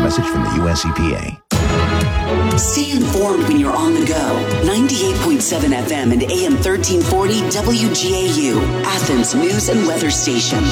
message from the U.S. EPA. Stay informed when you're on the go. 98.7 FM and AM 1340 WGAU, Athens News and Weather Station.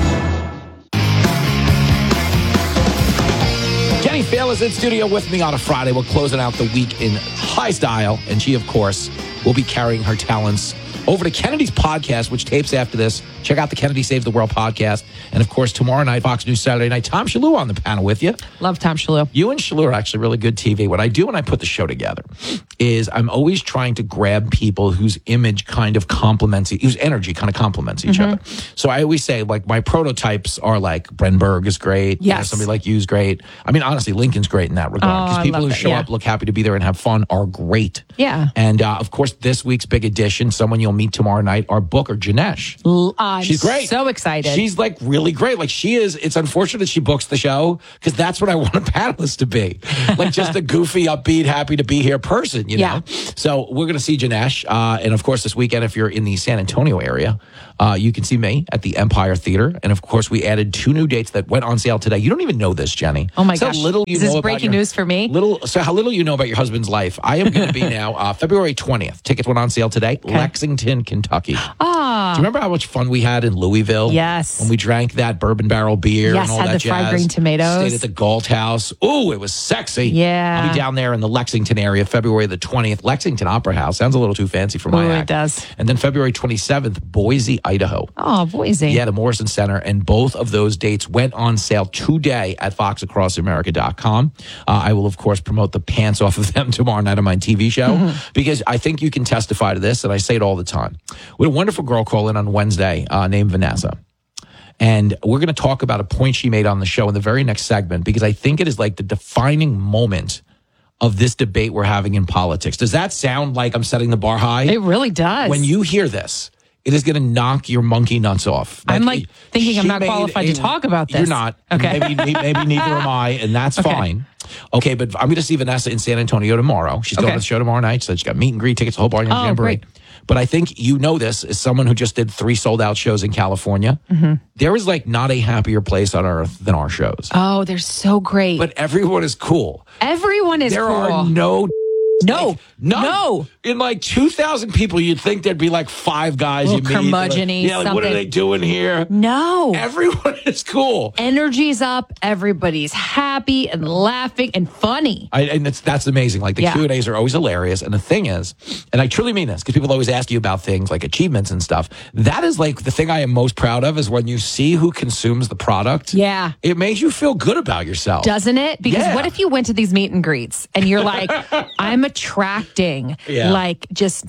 Jenny Phil is in studio with me on a Friday. We're closing out the week in high style, and she, of course, will be carrying her talents over to Kennedy's podcast, which tapes after this. Check out the Kennedy Save the World podcast. And, of course, tomorrow night, Fox News Saturday Night, Tom Shalhoub on the panel with you. Love Tom Shalhoub. You and Shalhoub are actually really good TV. What I do when I put the show together is I'm always trying to grab people whose image kind of complements, whose energy kind of complements each other. So I always say, like, my prototypes are like Brenberg is great. Yes. You know, somebody like you is great. I mean, honestly, Lincoln's great in that regard. Because people who show up, look happy to be there, and have fun are great. Yeah. And, of course, this week's big addition, someone you'll meet tomorrow night, our booker, Janesh. She's great. So excited. She's like really great. Like she is. It's unfortunate she books the show because that's what I want a panelist to be. Like just a goofy, upbeat, happy to be here person, you know? So we're going to see Janesh. And of course, this weekend, if you're in the San Antonio area, you can see me at the Empire Theater. And of course, we added 2 new dates that went on sale today. You don't even know this, Jenny. Oh my so gosh. Is this breaking news for me? So how little you know about your husband's life. I am going to be now February 20th. Tickets went on sale today. Okay. Lexington, Kentucky. Do you remember how much fun we had in Louisville? Yes. When we drank that bourbon barrel beer and all that jazz. Yes, had the fried green tomatoes. Stayed at the Galt House. Ooh, it was sexy. Yeah. I'll be down there in the Lexington area, February the 20th. Lexington Opera House. Sounds a little too fancy for my act. It does. And then February 27th, Boise, Idaho. Oh, Boise. Yeah, the Morrison Center. And both of those dates went on sale today at foxacrossamerica.com. I will, of course, promote the pants off of them tomorrow night on my TV show because I think you can testify to this, and I say it all the time. We had a wonderful girl call in on Wednesday named Vanessa. And we're going to talk about a point she made on the show in the very next segment because I think it is like the defining moment of this debate we're having in politics. Does that sound like I'm setting the bar high? It really does. When you hear this, it is going to knock your monkey nuts off. I'm thinking I'm not qualified to talk about this. You're not. Okay. Maybe neither am I, and that's fine. Okay, but I'm going to see Vanessa in San Antonio tomorrow. She's going to the show tomorrow night, so she's got meet and greet tickets, the whole bar and jamboree. Great. But I think you know this as someone who just did 3 sold-out shows in California. There is like not a happier place on earth than our shows. Oh, they're so great. But everyone is cool. Everyone is cool. There are no. In like 2,000 people, you'd think there'd be like 5 guys you meet. Curmudgeon-y, like, what are they doing here? No. Everyone is cool. Energy's up. Everybody's happy and laughing and funny. And that's amazing. Like the Q&As are always hilarious. And the thing is, and I truly mean this, because people always ask you about things like achievements and stuff. That is like the thing I am most proud of is when you see who consumes the product. Yeah. It makes you feel good about yourself. Doesn't it? Because what if you went to these meet and greets and you're like, I'm attracting like just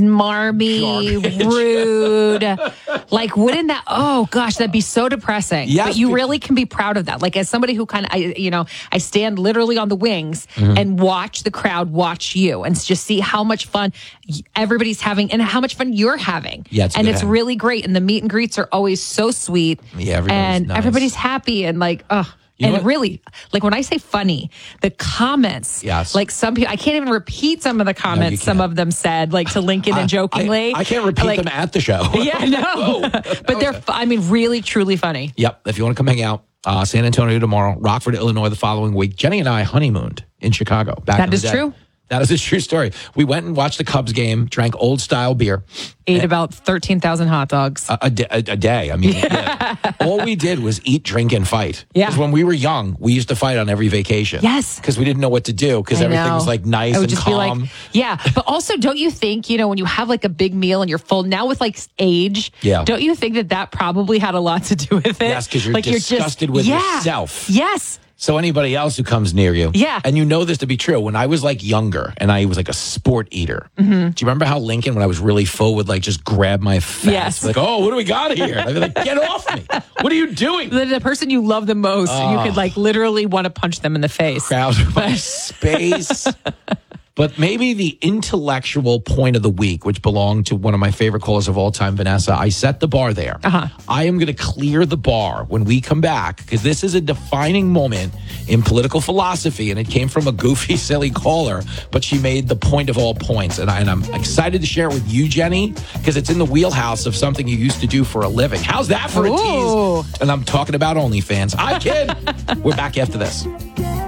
smarmy, rude. Like, wouldn't that, oh gosh, that'd be so depressing. Yes, but you really can be proud of that. Like, as somebody who kind of, I stand literally on the wings and watch the crowd watch you and just see how much fun everybody's having and how much fun you're having. Yeah, it's really great. And the meet and greets are always so sweet. Yeah, everybody's happy and like, really, like when I say funny, the comments, like some people, I can't even repeat some of the comments some of them said, like to Lincoln and jokingly. I can't repeat them at the show. Yeah, no. But they're, really, truly funny. Yep. If you want to come hang out, San Antonio tomorrow, Rockford, Illinois the following week. Jenny and I honeymooned in Chicago. That is true. That is a true story. We went and watched the Cubs game, drank old style beer. Ate about 13,000 hot dogs. A day. I mean, all we did was eat, drink, and fight. Yeah. Because when we were young, we used to fight on every vacation. Yes. Because we didn't know what to do because everything was like nice and calm. But also don't you think, when you have like a big meal and you're full, now with like age, don't you think that probably had a lot to do with it? Yes, because you're disgusted with yourself. Yes. So anybody else who comes near you. Yeah. And you know this to be true. When I was like younger and I was like a sport eater, do you remember how Lincoln, when I was really full, would like just grab my fat? Yes. Like, oh, what do we got here? I'd be like, get off me. What are you doing? The person you love the most, you could like literally want to punch them in the face. Crowd my space. But maybe the intellectual point of the week, which belonged to one of my favorite callers of all time, Vanessa, I set the bar there. I am going to clear the bar when we come back because this is a defining moment in political philosophy, and it came from a goofy, silly caller, but she made the point of all points. And I'm excited to share it with you, Jenny, because it's in the wheelhouse of something you used to do for a living. How's that for a tease? And I'm talking about OnlyFans. I kid. We're back after this.